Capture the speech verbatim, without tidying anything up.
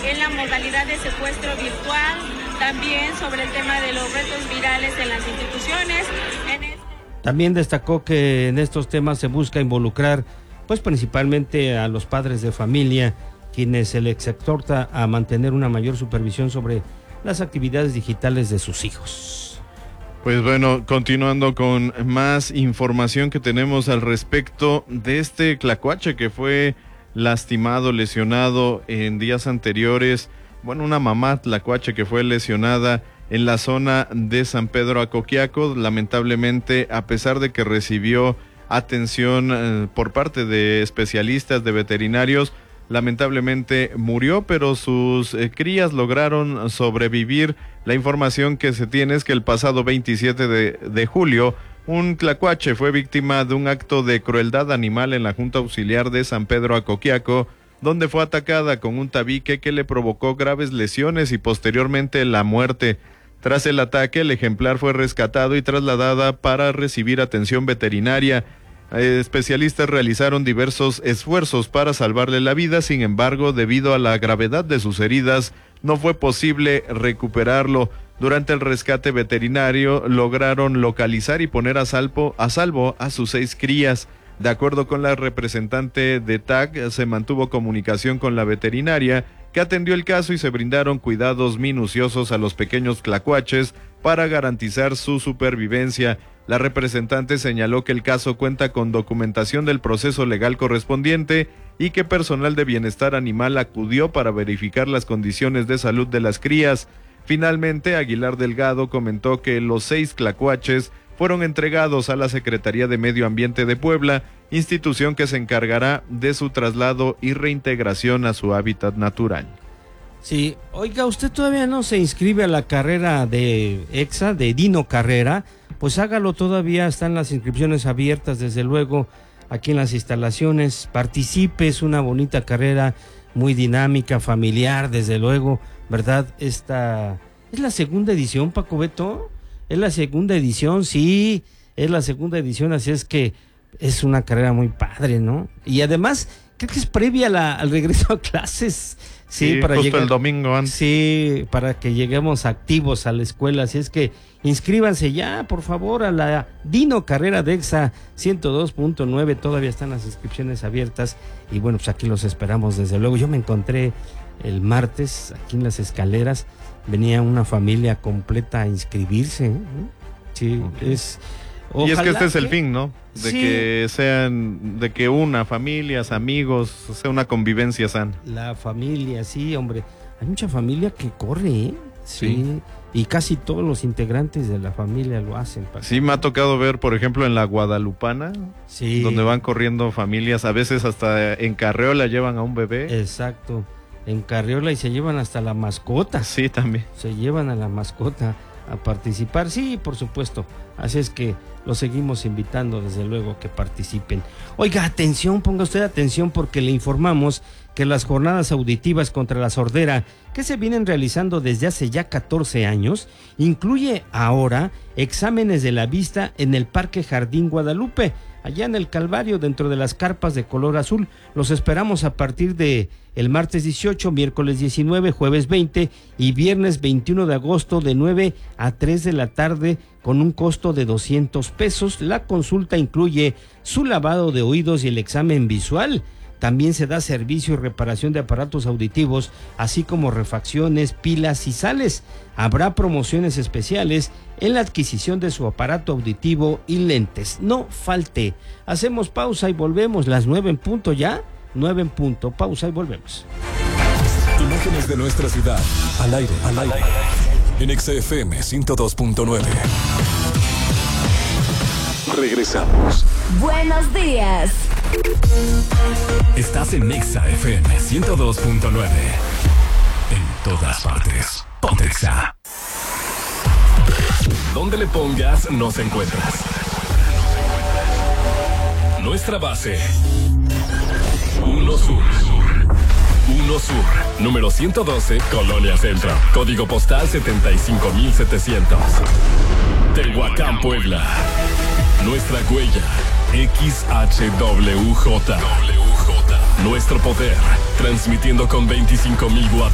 en la modalidad de secuestro virtual, también sobre el tema de los retos virales en las instituciones. En este... También destacó que en estos temas se busca involucrar, pues principalmente a los padres de familia, quienes se les exhorta a mantener una mayor supervisión sobre las actividades digitales de sus hijos. Pues bueno, continuando con más información que tenemos al respecto de este tlacuache que fue lastimado, lesionado en días anteriores. Bueno, una mamá tlacuache que fue lesionada en la zona de San Pedro Acoquiaco, lamentablemente, a pesar de que recibió atención eh, por parte de especialistas, de veterinarios, lamentablemente murió, pero sus eh, crías lograron sobrevivir. La información que se tiene es que el pasado veintisiete de julio, un tlacuache fue víctima de un acto de crueldad animal en la Junta Auxiliar de San Pedro Acoquiaco, donde fue atacada con un tabique que le provocó graves lesiones y posteriormente la muerte. Tras el ataque, el ejemplar fue rescatado y trasladada para recibir atención veterinaria. Eh, especialistas realizaron diversos esfuerzos para salvarle la vida, sin embargo, debido a la gravedad de sus heridas, no fue posible recuperarlo. Durante el rescate veterinario, lograron localizar y poner a salvo a, salvo a sus seis crías. De acuerdo con la representante de T A C, se mantuvo comunicación con la veterinaria, que atendió el caso y se brindaron cuidados minuciosos a los pequeños tlacuaches para garantizar su supervivencia. La representante señaló que el caso cuenta con documentación del proceso legal correspondiente y que personal de bienestar animal acudió para verificar las condiciones de salud de las crías. Finalmente, Aguilar Delgado comentó que los seis tlacuaches fueron entregados a la Secretaría de Medio Ambiente de Puebla, institución que se encargará de su traslado y reintegración a su hábitat natural. Sí, oiga, usted todavía no se inscribe a la carrera de EXA, de Dino Carrera, pues hágalo, todavía están las inscripciones abiertas, desde luego, aquí en las instalaciones. Participe, es una bonita carrera, muy dinámica, familiar, desde luego, ¿verdad? Esta es la segunda edición, Paco Beto, es la segunda edición, sí, es la segunda edición, así es que es una carrera muy padre, ¿no? Y además, creo que es previa a la, al regreso a clases. Sí, sí, para justo llegar, el domingo antes. Sí, para que lleguemos activos a la escuela, así es que inscríbanse ya, por favor, a la Dino Carrera de EXA ciento dos punto nueve, todavía están las inscripciones abiertas y bueno, pues aquí los esperamos desde luego. Yo me encontré el martes aquí en las escaleras, venía una familia completa a inscribirse, ¿eh? Sí, okay. es... Y es que este es el que... fin, ¿no? De sí. que sean, de que una, familias, amigos, sea una convivencia sana. La familia, sí, hombre. Hay mucha familia que corre, ¿eh? Sí. sí. Y casi todos los integrantes de la familia lo hacen. Para... Sí, me ha tocado ver, por ejemplo, en la Guadalupana, sí. donde van corriendo familias, a veces hasta en carriola llevan a un bebé. Exacto, en carriola y se llevan hasta la mascota. Sí, también. Se llevan a la mascota a participar, sí, por supuesto. Así es que los seguimos invitando, desde luego, que participen. Oiga, atención, ponga usted atención, porque le informamos que las jornadas auditivas contra la sordera, que se vienen realizando desde hace ya catorce años, incluye ahora exámenes de la vista en el Parque Jardín Guadalupe, allá en el Calvario, dentro de las carpas de color azul. Los esperamos a partir de el martes dieciocho, miércoles diecinueve, jueves veinte y viernes veintiuno de agosto de nueve a tres de la tarde, con un costo de doscientos pesos. La consulta incluye su lavado de oídos y el examen visual. También se da servicio y reparación de aparatos auditivos, así como refacciones, pilas y sales. Habrá promociones especiales en la adquisición de su aparato auditivo y lentes. No falte. Hacemos pausa y volvemos. Las nueve en punto ya. Nueve en punto. Pausa y volvemos. Imágenes de nuestra ciudad. Al aire, al aire. En Exa F M ciento dos punto nueve. Regresamos. Buenos días. Estás en Exa F M ciento dos punto nueve. En todas partes. Ponte Exa. Donde le pongas, nos encuentras. Nuestra base. Uno Sur. Uno Sur. Número ciento doce, Colonia Centro. Código postal setenta y cinco mil setecientos. Tehuacán, Puebla. Nuestra huella. X H W J. Nuestro poder. Transmitiendo con veinticinco mil watts